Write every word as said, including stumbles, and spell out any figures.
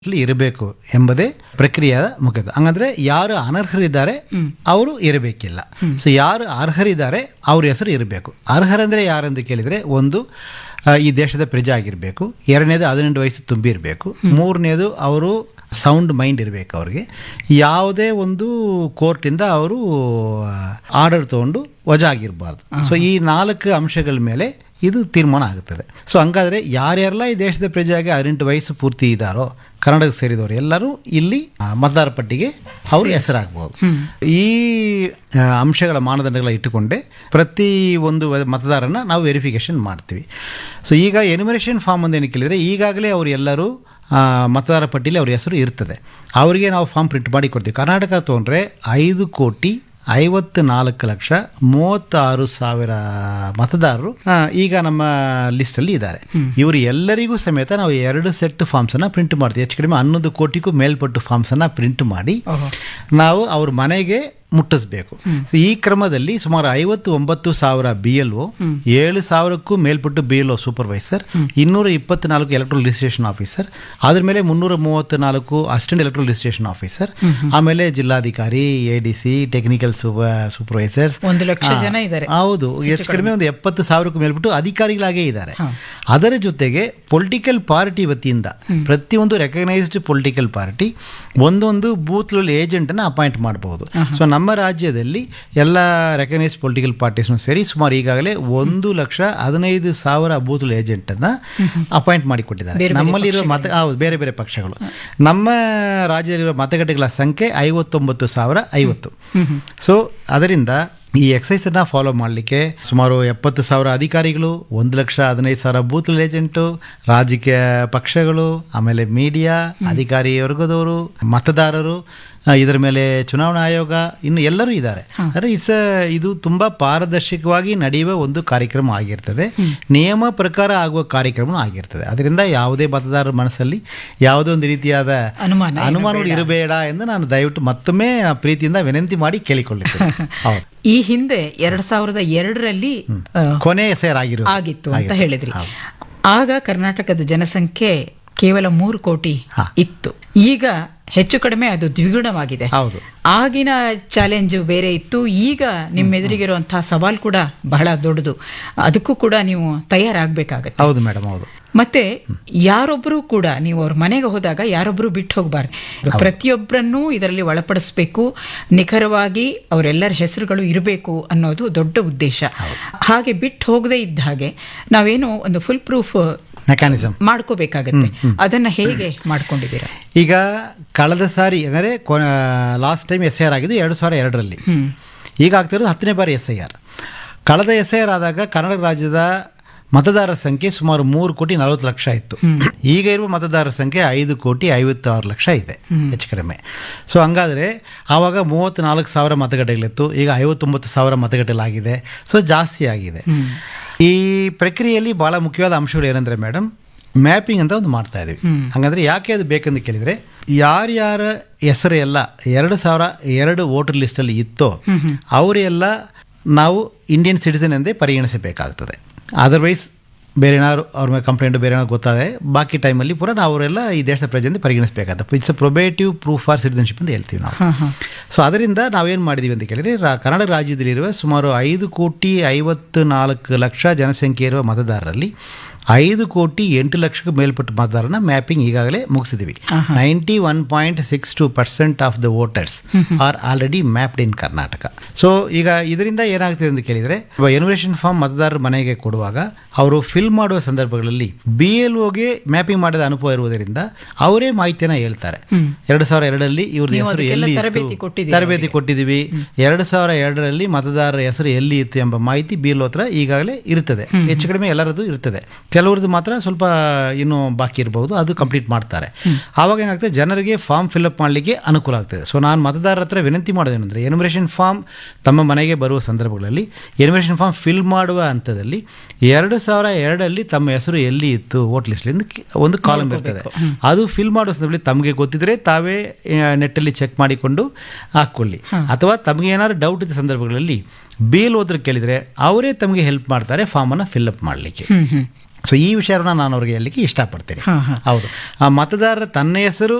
ಇರಬೇಕು ಎಂಬುದೇ ಪ್ರಕ್ರಿಯೆಯ ಮುಖ್ಯ. ಹಂಗಂದ್ರೆ ಯಾರು ಅನರ್ಹರಿದ್ದಾರೆ ಅವರು ಇರಬೇಕಿಲ್ಲ. ಸೊ ಯಾರು ಅರ್ಹರಿದ್ದಾರೆ ಅವ್ರ ಹೆಸರು ಇರಬೇಕು. ಅರ್ಹರಂದ್ರೆ ಯಾರಂತ ಕೇಳಿದರೆ, ಒಂದು ಈ ದೇಶದ ಪ್ರಜೆ ಆಗಿರಬೇಕು, ಎರಡನೇದು ಹದಿನೆಂಟು ವಯಸ್ಸು ತುಂಬಿರಬೇಕು, ಮೂರನೇದು ಅವರು ಸೌಂಡ್ ಮೈಂಡ್ ಇರಬೇಕು, ಅವ್ರಿಗೆ ಯಾವುದೇ ಒಂದು ಕೋರ್ಟಿಂದ ಅವರು ಆರ್ಡರ್ ತಗೊಂಡು ವಜಾ ಆಗಿರಬಾರ್ದು. ಸೊ ಈ ನಾಲ್ಕು ಅಂಶಗಳ ಮೇಲೆ ಇದು ತೀರ್ಮಾನ ಆಗುತ್ತದೆ. ಸೊ ಹಂಗಾದರೆ ಯಾರ್ಯಾರೆಲ್ಲ ಈ ದೇಶದ ಪ್ರಜೆಯಾಗಿ ಹದಿನೆಂಟು ವಯಸ್ಸು ಪೂರ್ತಿ ಇದ್ದಾರೋ, ಕನ್ನಡಕ್ಕೆ ಸೇರಿದವರು ಎಲ್ಲರೂ ಇಲ್ಲಿ ಮತದಾರ ಪಟ್ಟಿಗೆ ಅವ್ರ ಹೆಸರಾಗ್ಬೋದು. ಈ ಅಂಶಗಳ ಮಾನದಂಡಗಳ ಇಟ್ಟುಕೊಂಡೇ ಪ್ರತಿ ಒಂದು ಮತದಾರನ ನಾವು ವೆರಿಫಿಕೇಷನ್ ಮಾಡ್ತೀವಿ. ಸೊ ಈಗ ಎನ್ಯುಮರೇಷನ್ ಫಾರ್ಮ್ ಅಂತ ಏನು ಕೇಳಿದರೆ, ಈಗಾಗಲೇ ಅವರು ಎಲ್ಲರೂ ಮತದಾರ ಪಟ್ಟಿಯಲ್ಲಿ ಅವ್ರ ಹೆಸರು ಇರ್ತದೆ. ಅವರಿಗೆ ನಾವು ಫಾರ್ಮ್ ಪ್ರಿಂಟ್ ಮಾಡಿ ಕೊಡ್ತೀವಿ. ಕರ್ನಾಟಕ ತೊಗೊಂಡ್ರೆ ಐದು ಕೋಟಿ ಐವತ್ತು ನಾಲ್ಕು ಲಕ್ಷ ಮೂವತ್ತಾರು ಸಾವಿರ ಮತದಾರರು ಈಗ ನಮ್ಮ ಲಿಸ್ಟಲ್ಲಿ ಇದ್ದಾರೆ. ಇವರು ಎಲ್ಲರಿಗೂ ಸಮೇತ ನಾವು ಎರಡು ಸೆಟ್ ಫಾರ್ಮ್ಸನ್ನು ಪ್ರಿಂಟ್ ಮಾಡ್ತೀವಿ. ಹೆಚ್ಚು ಕಡಿಮೆ ಹನ್ನೊಂದು ಕೋಟಿಗೂ ಮೇಲ್ಪಟ್ಟು ಫಾರ್ಮ್ಸನ್ನು ಪ್ರಿಂಟ್ ಮಾಡಿ ನಾವು ಅವ್ರ ಮನೆಗೆ ಮುಟ್ಟಿಸ್ಬೇಕು. ಈ ಕ್ರಮದಲ್ಲಿ ಸುಮಾರು ಐವತ್ತು ಒಂಬತ್ತು ಸಾವಿರ ಬಿ ಎಲ್ ಒ, ಏಳು ಸಾವಿರಕ್ಕೂ ಮೇಲ್ಪಟ್ಟು ಬಿ ಎಲ್ ಒ ಸೂಪರ್ವೈಸರ್, ಇನ್ನೂರ ಇಪ್ಪತ್ನಾಲ್ಕು ಎಲೆಕ್ಟ್ರಲ್ ರಿಜಿಸ್ಟ್ರೇಷನ್ ಆಫೀಸರ್, ಅದ್ರ ಮೇಲೆ ಮುನ್ನೂರ ಮೂವತ್ತು ನಾಲ್ಕು ಅಸಿಸ್ಟೆಂಟ್ ಎಲೆಕ್ಟ್ರಲ್ ರಿಜಿಸ್ಟ್ರೇಷನ್ ಆಫೀಸರ್, ಆಮೇಲೆ ಜಿಲ್ಲಾಧಿಕಾರಿ, A D C, technical supervisors, ಒಂದು ಲಕ್ಷ ಜನ ಇದ್ದಾರೆ. ಹೌದು, ಹೆಚ್ಚು ಕಡಿಮೆ ಒಂದು ಎಪ್ಪತ್ತು ಸಾವಿರಕ್ಕೂ ಮೇಲ್ಪಟ್ಟು ಅಧಿಕಾರಿಗಳಾಗೇ ಇದ್ದಾರೆ. ಅದರ ಜೊತೆಗೆ ಪೊಲಿಟಿಕಲ್ ಪಾರ್ಟಿ ವತಿಯಿಂದ ಪ್ರತಿಯೊಂದು ರೆಕಗ್ನೈಸ್ಡ್ ಪೊಲಿಟಿಕಲ್ ಪಾರ್ಟಿ ಒಂದೊಂದು ಬೂತ್ ಏಜೆಂಟ್ ಅನ್ನು ಅಪಾಯಿಂಟ್ ಮಾಡಬಹುದು. ಸೊ ನಮ್ಮ ರಾಜ್ಯದಲ್ಲಿ ಎಲ್ಲ ರೆಕಗ್ನೈಸ್ಡ್ ಪೊಲಿಟಿಕಲ್ ಪಾರ್ಟೀಸ್ನು ಸೇರಿ ಸುಮಾರು ಈಗಾಗಲೇ ಒಂದು ಲಕ್ಷ ಹದಿನೈದು ಸಾವಿರ ಬೂತ್ ಏಜೆಂಟ್ ಅನ್ನ ಅಪಾಯಿಂಟ್ ಮಾಡಿಕೊಟ್ಟಿದ್ದಾರೆ. ನಮ್ಮಲ್ಲಿರುವ ಮತ ಹೌದು ಬೇರೆ ಬೇರೆ ಪಕ್ಷಗಳು. ನಮ್ಮ ರಾಜ್ಯದಲ್ಲಿರುವ ಮತಗಟ್ಟೆಗಳ ಸಂಖ್ಯೆ ಐವತ್ತೊಂಬತ್ತು ಸಾವಿರ ಐವತ್ತು. ಸೊ ಅದರಿಂದ ಈ ಎಕ್ಸೈಸ್ ಅನ್ನ ಫಾಲೋ ಮಾಡಲಿಕ್ಕೆ ಸುಮಾರು ಎಪ್ಪತ್ತು ಸಾವಿರ ಅಧಿಕಾರಿಗಳು, ಒಂದು ಲಕ್ಷ ಹದಿನೈದು ಸಾವಿರ ಬೂತ್ ಏಜೆಂಟು, ರಾಜಕೀಯ ಪಕ್ಷಗಳು, ಆಮೇಲೆ ಮೀಡಿಯಾ, ಅಧಿಕಾರಿ ವರ್ಗದವರು, ಮತದಾರರು, ಇದರ ಮೇಲೆ ಚುನಾವಣಾ ಆಯೋಗ, ಇನ್ನು ಎಲ್ಲರೂ ಇದ್ದಾರೆ. ಅಂದರೆ ಇಟ್ಸ್ ಇದು ತುಂಬ ಪಾರದರ್ಶಕವಾಗಿ ನಡೆಯುವ ಒಂದು ಕಾರ್ಯಕ್ರಮ ಆಗಿರ್ತದೆ, ನಿಯಮ ಪ್ರಕಾರ ಆಗುವ ಕಾರ್ಯಕ್ರಮ ಆಗಿರ್ತದೆ. ಅದರಿಂದ ಯಾವುದೇ ಮತದಾರರ ಮನಸ್ಸಲ್ಲಿ ಯಾವುದೇ ಒಂದು ರೀತಿಯಾದ ಅನುಮಾನಗಳು ಇರಬೇಡ ಎಂದು ನಾನು ದಯವಿಟ್ಟು ಮತ್ತೊಮ್ಮೆ ಪ್ರೀತಿಯಿಂದ ವಿನಂತಿ ಮಾಡಿ ಕೇಳಿಕೊಳ್ಳುತ್ತೇನೆ. ಹೌದು, ಈ ಹಿಂದೆ ಎರಡ್ ಸಾವಿರದ ಎರಡರಲ್ಲಿ ಕೊನೆ ಸೇರಾಗಿರು ಆಗಿತ್ತು ಅಂತ ಹೇಳಿದ್ರಿ. ಆಗ ಕರ್ನಾಟಕದ ಜನಸಂಖ್ಯೆ ಕೇವಲ ಮೂರು ಕೋಟಿ ಇತ್ತು. ಈಗ ಹೆಚ್ಚು ಕಡಿಮೆ ಅದು ದ್ವಿಗುಣವಾಗಿದೆ. ಹೌದು, ಆಗಿನ ಚಾಲೆಂಜ್ ಬೇರೆ ಇತ್ತು. ಈಗ ನಿಮ್ಮ ಎದುರಿಗಿರುವಂತಹ ಸವಾಲು ಕೂಡ ಬಹಳ ದೊಡ್ಡದು. ಅದಕ್ಕೂ ಕೂಡ ನೀವು ತಯಾರಾಗಬೇಕಾಗತ್ತೆ. ಹೌದು ಮೇಡಮ್, ಹೌದು. ಮತ್ತೆ ಯಾರೊಬ್ಬರು ಕೂಡ ನೀವು ಅವ್ರ ಮನೆಗೆ ಹೋದಾಗ ಯಾರೊಬ್ಬರು ಬಿಟ್ಟು ಹೋಗಬಾರ್ದು. ಪ್ರತಿಯೊಬ್ಬರನ್ನೂ ಇದರಲ್ಲಿ ಒಳಪಡಿಸಬೇಕು. ನಿಖರವಾಗಿ ಅವರೆಲ್ಲರ ಹೆಸರುಗಳು ಇರಬೇಕು ಅನ್ನೋದು ದೊಡ್ಡ ಉದ್ದೇಶ. ಹಾಗೆ ಬಿಟ್ಟು ಹೋಗದೇ ಇದ್ದ ಹಾಗೆ ನಾವೇನು ಒಂದು ಫುಲ್ ಪ್ರೂಫ್ ಮೆಕ್ಯಾನಿಸಮ್ ಮಾಡ್ಕೋಬೇಕಾಗತ್ತೆ. ಅದನ್ನ ಹೇಗೆ ಮಾಡ್ಕೊಂಡಿದ್ದೀರಾ? ಈಗ ಕಳೆದ ಸಾರಿ ಅಂದರೆ last time S I R ಆಗಿದ್ದು ಎರಡು ಸಾವಿರ ಎರಡರಲ್ಲಿ. ಈಗ ಆಗ್ತಿರೋದು ಹತ್ತನೇ ಬಾರಿ ಎಸ್ ಐ ಆರ್. ಕಳೆದ ಎಸ್ ಐ ಆರ್ ಆದಾಗ ಕರ್ನಾಟಕ ರಾಜ್ಯದ ಮತದಾರರ ಸಂಖ್ಯೆ ಸುಮಾರು ಮೂರು ಕೋಟಿ ನಲವತ್ತು ಲಕ್ಷ ಇತ್ತು. ಈಗ ಇರುವ ಮತದಾರರ ಸಂಖ್ಯೆ ಐದು ಕೋಟಿ ಐವತ್ತಾರು ಲಕ್ಷ ಇದೆ, ಹೆಚ್ಚು ಕಡಿಮೆ. ಸೊ ಹಂಗಾದರೆ ಆವಾಗ ಮೂವತ್ತ್ನಾಲ್ಕು ಸಾವಿರ ಮತಗಟ್ಟೆಗಳಿತ್ತು, ಈಗ ಐವತ್ತೊಂಬತ್ತು ಸಾವಿರ ಮತಗಟ್ಟೆಗಳಾಗಿದೆ. ಸೊ ಜಾಸ್ತಿ ಆಗಿದೆ. ಈ ಪ್ರಕ್ರಿಯೆಯಲ್ಲಿ ಭಾಳ ಮುಖ್ಯವಾದ ಅಂಶಗಳು ಏನಂದರೆ ಮೇಡಮ್, ಮ್ಯಾಪಿಂಗ್ ಅಂತ ಒಂದು ಮಾಡ್ತಾ ಇದ್ವಿ. ಹಾಗಂದ್ರೆ ಯಾಕೆ ಅದು ಬೇಕಂತ ಕೇಳಿದರೆ, ಯಾರ್ಯಾರ ಹೆಸರು ಎಲ್ಲ ಎರಡು ಸಾವಿರ ಎರಡು ವೋಟರ್ ಲಿಸ್ಟಲ್ಲಿ ಇತ್ತೋ ಅವರೆಲ್ಲ ನಾವು ಇಂಡಿಯನ್ ಸಿಟಿಸನ್ ಎಂದೇ ಪರಿಗಣಿಸಬೇಕಾಗ್ತದೆ. ಅದರ್ವೈಸ್ ಬೇರೆ ಏನಾದ್ರು ಅವ್ರ ಮೇಲೆ ಕಂಪ್ಲೇಂಟ್ ಬೇರೆ ಏನಾದ್ರು ಗೊತ್ತಾದರೆ ಬಾಕಿ ಟೈಮಲ್ಲಿ ಪೂರ ನಾವು ಅವರೆಲ್ಲ ಈ ದೇಶದ ಪ್ರಜೆಯಿಂದ ಪರಿಗಣಿಸಬೇಕಾಗುತ್ತೆ. It's a ಪ್ರೊಬೇಟಿವ್ proof for citizenship ಅಂತ ಹೇಳ್ತೀವಿ ನಾವು. ಸೊ ಅದರಿಂದ ನಾವೇನು ಮಾಡಿದ್ದೀವಿ ಅಂತ ಕೇಳಿದರೆ, ಕರ್ನಾಟಕ ರಾಜ್ಯದಲ್ಲಿರುವ ಸುಮಾರು ಐದು ಕೋಟಿ ಐವತ್ತು ನಾಲ್ಕು ಲಕ್ಷ ಜನಸಂಖ್ಯೆ ಇರುವ ಮತದಾರರಲ್ಲಿ ಐದು ಕೋಟಿ ಎಂಟು ಲಕ್ಷಕ್ಕೂ ಮೇಲ್ಪಟ್ಟು ಮತದಾರನ ಮ್ಯಾಪಿಂಗ್ ಈಗಾಗಲೇ ಮುಗಿಸಿದ್ದೀವಿ. Ninety one point six two percent of the voters are already mapped in Karnataka. So ಈಗ ಇದರಿಂದ ಏನಾಗ್ತಿದೆ ಅಂತ ಕೇಳಿದರೆ, ಎನ್ಯುಮರೇಷನ್ ಫಾರ್ಮ್ ಮತದಾರರ ಮನೆಗೆ ಕೊಡುವಾಗ ಅವರು ಫಿಲ್ ಮಾಡುವ ಸಂದರ್ಭಗಳಲ್ಲಿ ಬಿ ಎಲ್ ಒಗೆ ಮ್ಯಾಪಿಂಗ್ ಮಾಡಿದ ಅನುಭವ ಇರುವುದರಿಂದ ಅವರೇ ಮಾಹಿತಿಯನ್ನು ಹೇಳ್ತಾರೆ. ಎರಡು ಸಾವಿರ ಎರಡರಲ್ಲಿ ಇವ್ರ ಹೆಸರು ಎಲ್ಲಿ ಇತ್ತು, ತರಬೇತಿ ಕೊಟ್ಟಿದ್ದೀವಿ. ಎರಡು ಸಾವಿರ ಎರಡರಲ್ಲಿ ಮತದಾರರ ಹೆಸರು ಎಲ್ಲಿ ಇತ್ತು ಎಂಬ ಮಾಹಿತಿ ಬಿ ಎಲ್ ಒ ಹತ್ರ ಈಗಾಗಲೇ ಇರುತ್ತದೆ. ಹೆಚ್ಚು ಕಡಿಮೆ ಎಲ್ಲರದ್ದು ಇರ್ತದೆ. ಕೆಲವ್ರದ್ದು ಮಾತ್ರ ಸ್ವಲ್ಪ ಇನ್ನೂ ಬಾಕಿ ಇರಬಹುದು, ಅದು ಕಂಪ್ಲೀಟ್ ಮಾಡ್ತಾರೆ. ಆವಾಗ ಏನಾಗ್ತದೆ, ಜನರಿಗೆ ಫಾರ್ಮ್ ಫಿಲ್ಅಪ್ ಮಾಡಲಿಕ್ಕೆ ಅನುಕೂಲ ಆಗ್ತದೆ. ಸೊ ನಾನು ಮತದಾರರ ಹತ್ರ ವಿನಂತಿ ಮಾಡೋದೇನೆಂದರೆ, ಎನ್ಯುಮರೇಷನ್ ಫಾರ್ಮ್ ತಮ್ಮ ಮನೆಗೆ ಬರುವ ಸಂದರ್ಭಗಳಲ್ಲಿ ಎನ್ಯುಮರೇಷನ್ ಫಾರ್ಮ್ ಫಿಲ್ ಮಾಡುವ ಹಂತದಲ್ಲಿ ಎರಡು ಸಾವಿರ ಎರಡರಲ್ಲಿ ತಮ್ಮ ಹೆಸರು ಎಲ್ಲಿ ಇತ್ತು ವೋಟ್ ಲಿಸ್ಟ್ಲಿಂದ ಒಂದು ಕಾಲಮ್ ಇರ್ತದೆ. ಅದು ಫಿಲ್ ಮಾಡುವ ಸಂದರ್ಭದಲ್ಲಿ ತಮಗೆ ಗೊತ್ತಿದ್ರೆ ತಾವೇ ನೆಟ್ಟಲ್ಲಿ ಚೆಕ್ ಮಾಡಿಕೊಂಡು ಹಾಕ್ಕೊಳ್ಳಿ. ಅಥವಾ ತಮಗೆ ಏನಾದ್ರು ಡೌಟ್ ಇದ್ದ ಸಂದರ್ಭಗಳಲ್ಲಿ ಬಿ ಎಲ್ ಓದ್ರ ಕೇಳಿದರೆ ಅವರೇ ತಮಗೆ ಹೆಲ್ಪ್ ಮಾಡ್ತಾರೆ ಫಾರ್ಮನ್ನು ಫಿಲ್ಅಪ್ ಮಾಡಲಿಕ್ಕೆ. ಸೊ ಈ ವಿಷಯವನ್ನು ನಾನು ಅವ್ರಿಗೆ ಹೇಳಲಿಕ್ಕೆ ಇಷ್ಟಪಡ್ತೀನಿ. ಹಾ, ಹಾ. ಹೌದು, ಆ ಮತದಾರರ ತನ್ನ ಹೆಸರು